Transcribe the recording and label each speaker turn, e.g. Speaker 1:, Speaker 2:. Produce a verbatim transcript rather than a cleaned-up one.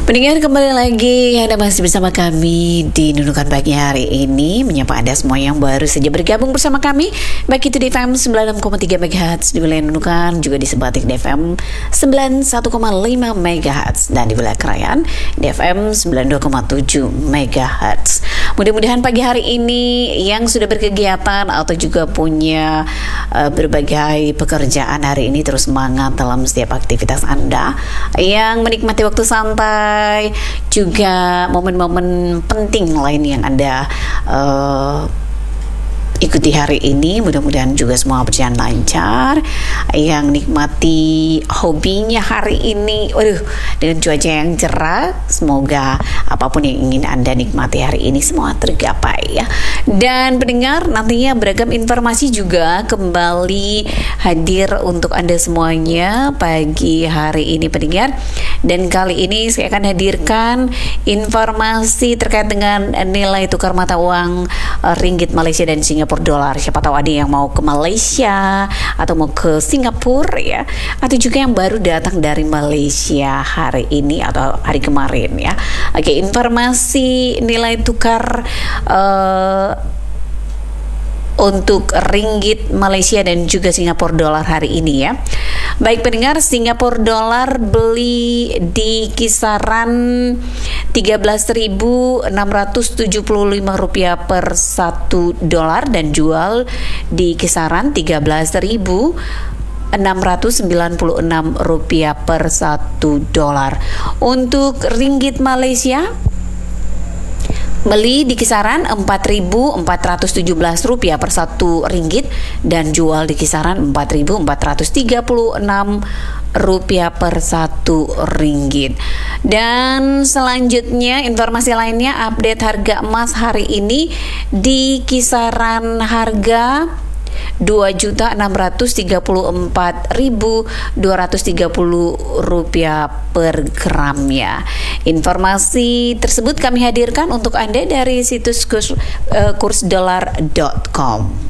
Speaker 1: Pendengar, kembali lagi Anda masih bersama kami di Nunukan Pagi hari ini, menyapa Anda semua yang baru saja bergabung bersama kami, baik itu di F M sembilan puluh enam koma tiga megahertz di wilayah Nunukan, juga di Sebatik di F M sembilan puluh satu koma lima megahertz, dan di wilayah Krayan di F M sembilan puluh dua koma tujuh megahertz. Mudah-mudahan pagi hari ini yang sudah berkegiatan atau juga punya uh, berbagai pekerjaan hari ini terus semangat dalam setiap aktivitas Anda, yang menikmati waktu santai, juga momen-momen penting lain yang Anda uh, ikuti hari ini. Mudah-mudahan juga semua berjalan lancar, yang nikmati hobinya hari ini, waduh, dengan cuaca yang cerah. Semoga apapun yang ingin Anda nikmati hari ini semua tergapai ya. Dan pendengar, nantinya beragam informasi juga kembali hadir untuk Anda semuanya pagi hari ini pendengar. Dan kali ini saya akan hadirkan informasi terkait dengan nilai tukar mata uang uh, ringgit Malaysia dan Singapura dolar. Siapa tahu ada yang mau ke Malaysia atau mau ke Singapura ya, atau juga yang baru datang dari Malaysia hari ini atau hari kemarin ya. Oke, informasi nilai tukar uh, untuk ringgit Malaysia dan juga Singapura dolar hari ini ya. Baik pendengar, Singapura dolar beli di kisaran tiga belas ribu enam ratus tujuh puluh lima rupiah per satu dolar dan jual di kisaran tiga belas ribu enam ratus sembilan puluh enam rupiah per satu dolar. Untuk ringgit Malaysia beli di kisaran empat ribu empat ratus tujuh belas rupiah per satu ringgit dan jual di kisaran empat ribu empat ratus tiga puluh enam rupiah per satu ringgit. Dan selanjutnya informasi lainnya, update harga emas hari ini di kisaran harga dua juta enam ratus tiga puluh empat ribu dua ratus tiga puluh rupiah per gramnya. Informasi tersebut kami hadirkan untuk Anda dari situs kurs, uh, kursdolar dot com.